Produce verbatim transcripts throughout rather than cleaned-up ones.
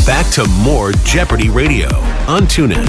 Back to more Jeopardy Radio on TuneIn.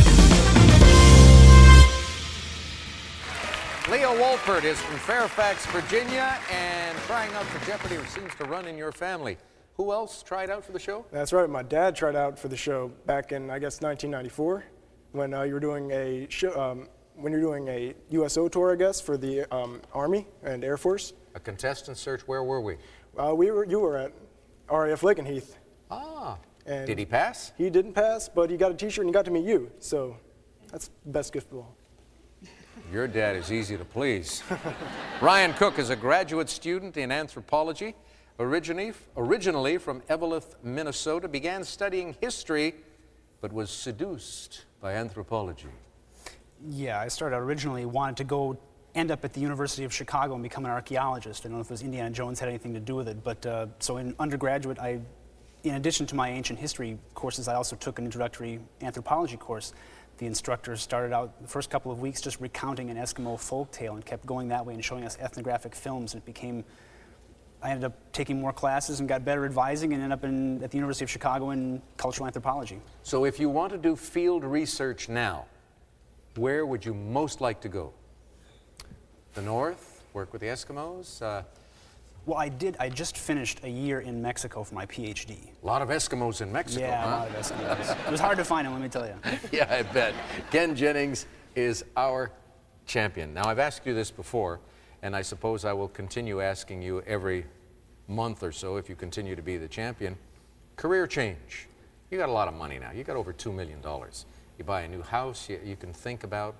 Leo Wolpert is from Fairfax, Virginia, and trying out for Jeopardy seems to run in your family. Who else tried out for the show? That's right. My dad tried out for the show back in, I guess, nineteen ninety-four, when uh, you were doing a show, um, when you're doing a U S O tour, I guess, for the um, Army and Air Force. A contestant search. Where were we? Uh, we were. You were at R A F Lakenheath. Ah. And did he pass? He didn't pass, but he got a T-shirt and he got to meet you. So that's the best gift of all. Your dad is easy to please. Ryan Cook is a graduate student in anthropology, originally, originally from Eveleth, Minnesota, began studying history, but was seduced by anthropology. Yeah, I started out originally, wanted to go end up at the University of Chicago and become an archaeologist. I don't know if it was Indiana Jones had anything to do with it, but uh, so in undergraduate, I, in addition to my ancient history courses, I also took an introductory anthropology course. The instructor started out the first couple of weeks just recounting an Eskimo folk tale and kept going that way and showing us ethnographic films. And it became, I ended up taking more classes and got better advising and ended up in, at the University of Chicago in cultural anthropology. So if you want to do field research now, where would you most like to go? The North, work with the Eskimos? Uh, Well, I did. I just finished a year in Mexico for my PhD. A lot of Eskimos in Mexico, yeah, huh? a lot of Eskimos. It was hard to find them, let me tell you. Yeah, I bet. Ken Jennings is our champion. Now, I've asked you this before, and I suppose I will continue asking you every month or so if you continue to be the champion. Career change. You got a lot of money now. You got over two million dollars. You buy a new house. You, you can think about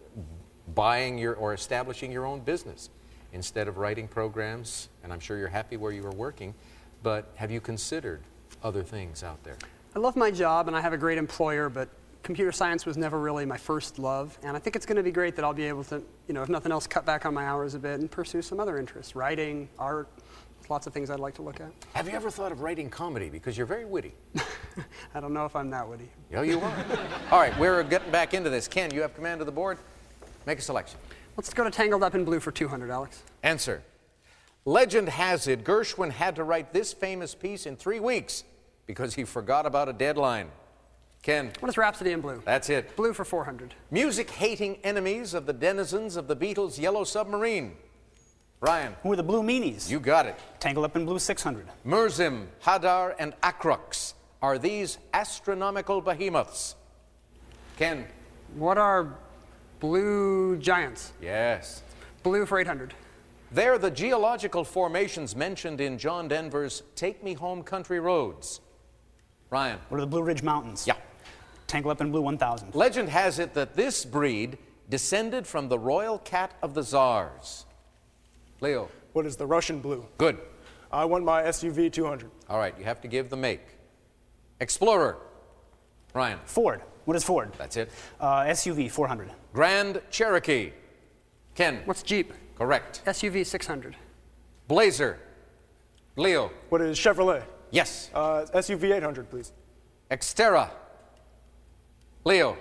buying your or establishing your own business instead of writing programs, and I'm sure you're happy where you are working, but have you considered other things out there? I love my job and I have a great employer, but computer science was never really my first love, and I think it's going to be great that I'll be able to, you know, if nothing else, cut back on my hours a bit and pursue some other interests, writing, art, lots of things I'd like to look at. Have you ever thought of writing comedy? Because you're very witty. I don't know if I'm that witty. Yeah, you are. All right, we're getting back into this. Ken, you have command of the board. Make a selection. Let's go to Tangled Up in Blue for two hundred, Alex. Answer. Legend has it Gershwin had to write this famous piece in three weeks because he forgot about a deadline. Ken. What is Rhapsody in Blue? That's it. Blue for four hundred. Music-hating enemies of the denizens of the Beatles' Yellow Submarine. Ryan. Who are the Blue Meanies? You got it. Tangled Up in Blue, six hundred. Merzim, Hadar, and Acrux. Are these astronomical behemoths? Ken. What are blue giants? Yes. Blue for eight hundred. They're the geological formations mentioned in John Denver's Take Me Home Country Roads. Ryan. What are the Blue Ridge Mountains? Yeah. Tangled Up in Blue, one thousand. Legend has it that this breed descended from the royal cat of the Tsars. Leo. What is the Russian Blue? Good. I want my S U V two hundred. All right, you have to give the make. Explorer. Ryan. Ford. What is Ford? That's it. Uh, S U V, four hundred. Grand Cherokee. Ken. What's Jeep? Correct. S U V six hundred. Blazer. Leo. What is Chevrolet? Yes. Uh, S U V eight hundred, please. Xterra. Leo.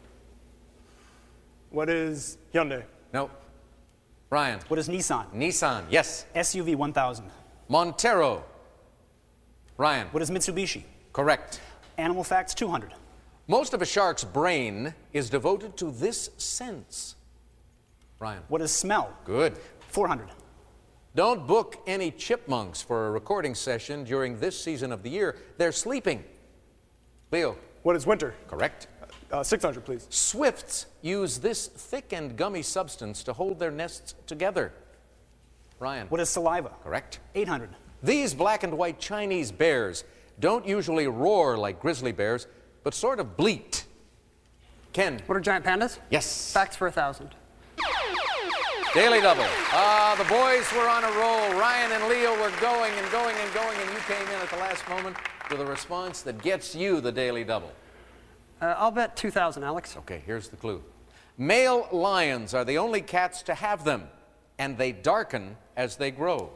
What is Hyundai? No. Ryan. What is Nissan? Nissan. Yes. S U V one thousand. Montero. Ryan. What is Mitsubishi? Correct. Animal Facts, two hundred. Most of a shark's brain is devoted to this sense. Ryan. What is smell? Good. four hundred. Don't book any chipmunks for a recording session during this season of the year. They're sleeping. Leo. What is winter? Correct. Uh, six hundred, please. Swifts use this thick and gummy substance to hold their nests together. Ryan. What is saliva? Correct. eight hundred. These black and white Chinese bears don't usually roar like grizzly bears, but sort of bleat. Ken. What are giant pandas? Yes. Facts for a thousand. Daily Double. Ah, uh, the boys were on a roll. Ryan and Leo were going and going and going, and you came in at the last moment with a response that gets you the Daily Double. Uh, I'll bet two thousand, Alex. Okay, here's the clue. Male lions are the only cats to have them, and they darken as they grow.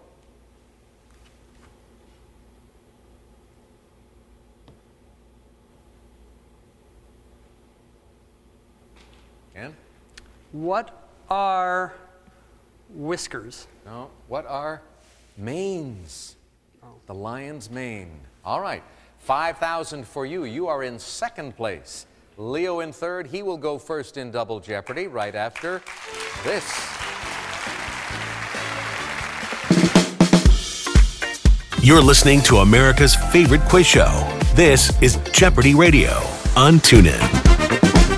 Ken? What are whiskers? No. What are manes? Oh. The lion's mane. All right. five thousand for you. You are in second place. Leo in third. He will go first in Double Jeopardy right after this. You're listening to America's favorite quiz show. This is Jeopardy Radio on TuneIn.